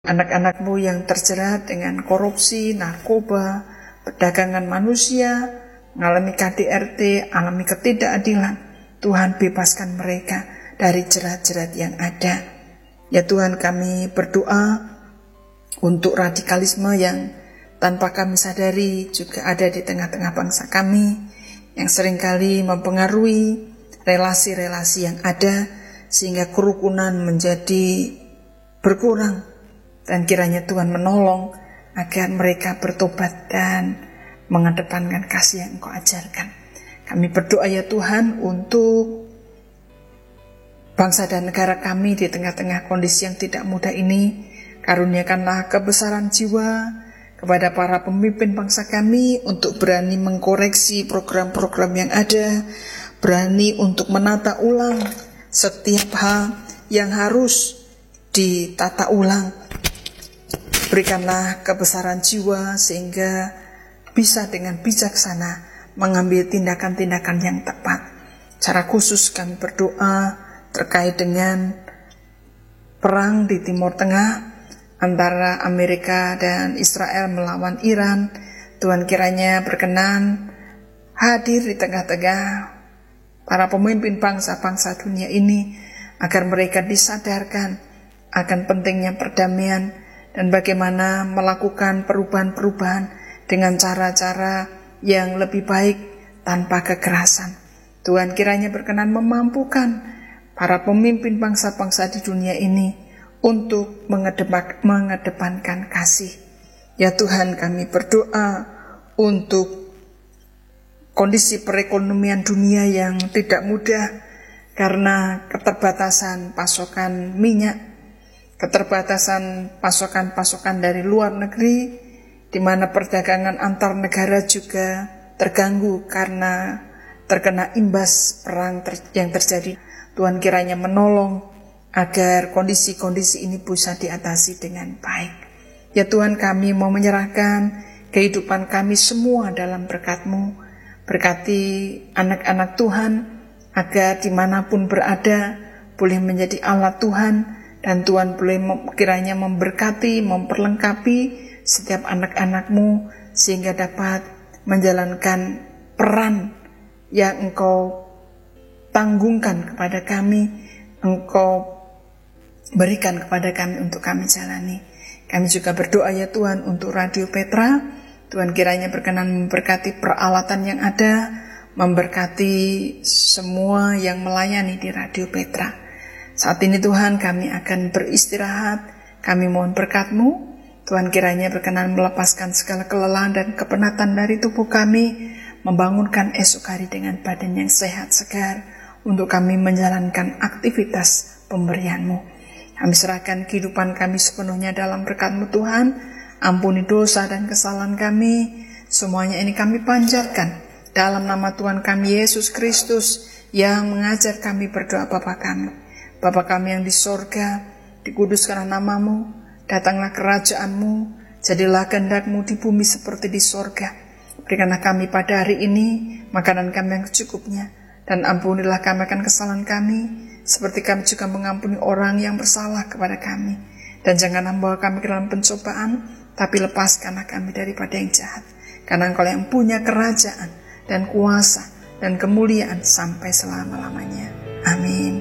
Anak-anakmu yang terjerat dengan korupsi, narkoba, perdagangan manusia, mengalami KDRT, alami ketidakadilan, Tuhan bebaskan mereka dari jerat-jerat yang ada. Ya Tuhan, kami berdoa untuk radikalisme yang tanpa kami sadari juga ada di tengah-tengah bangsa kami, yang seringkali mempengaruhi relasi-relasi yang ada, sehingga kerukunan menjadi berkurang. Dan kiranya Tuhan menolong agar mereka bertobat dan mengedepankan kasih yang Engkau ajarkan. Kami berdoa ya Tuhan untuk bangsa dan negara kami di tengah-tengah kondisi yang tidak mudah ini. Karuniakanlah kebesaran jiwa kepada para pemimpin bangsa kami untuk berani mengkoreksi program-program yang ada, berani untuk menata ulang setiap hal yang harus ditata ulang. Berikanlah kebesaran jiwa sehingga bisa dengan bijaksana mengambil tindakan-tindakan yang tepat. Secara khusus kami berdoa terkait dengan perang di Timur Tengah antara Amerika dan Israel melawan Iran. Tuhan kiranya berkenan hadir di tengah-tengah para pemimpin bangsa-bangsa dunia ini, agar mereka disadarkan akan pentingnya perdamaian dan bagaimana melakukan perubahan-perubahan dengan cara-cara yang lebih baik tanpa kekerasan. Tuhan kiranya berkenan memampukan para pemimpin bangsa-bangsa di dunia ini untuk mengedepankan kasih. Ya Tuhan, kami berdoa untuk kondisi perekonomian dunia yang tidak mudah karena keterbatasan pasokan minyak, keterbatasan pasokan-pasokan dari luar negeri, di mana perdagangan antar negara juga terganggu karena terkena imbas perang yang terjadi. Tuhan kiranya menolong agar kondisi-kondisi ini bisa diatasi dengan baik. Ya Tuhan, kami mau menyerahkan kehidupan kami semua dalam berkat-Mu. Berkati anak-anak Tuhan agar dimanapun berada boleh menjadi alat Tuhan, dan Tuhan boleh kiranya memberkati, memperlengkapi setiap anak-anak-Mu sehingga dapat menjalankan peran yang Engkau tanggungkan kepada kami, Engkau berikan kepada kami untuk kami jalani. Kami juga berdoa ya Tuhan untuk Radio Petra. Tuhan kiranya berkenan memberkati peralatan yang ada, memberkati semua yang melayani di Radio Petra. Saat ini Tuhan, kami akan beristirahat. Kami mohon berkat-Mu. Tuhan kiranya berkenan melepaskan segala kelelahan dan kepenatan dari tubuh kami, membangunkan esok hari dengan badan yang sehat segar untuk kami menjalankan aktivitas pemberian-Mu. Kami serahkan kehidupan kami sepenuhnya dalam berkat-Mu Tuhan. Ampuni dosa dan kesalahan kami. Semuanya ini kami panjatkan dalam nama Tuhan kami Yesus Kristus yang mengajar kami berdoa Bapa kami. Bapa kami yang di sorga, dikuduskanlah nama-Mu, datanglah kerajaan-Mu, jadilah kehendak-Mu di bumi seperti di sorga. Berikanlah kami pada hari ini makanan kami yang secukupnya, dan ampunilah kami akan kesalahan kami, seperti kami juga mengampuni orang yang bersalah kepada kami. Dan jangan membawa kami ke dalam pencobaan, tapi lepaskanlah kami daripada yang jahat. Karena Engkau yang punya kerajaan dan kuasa dan kemuliaan sampai selama-lamanya. Amin.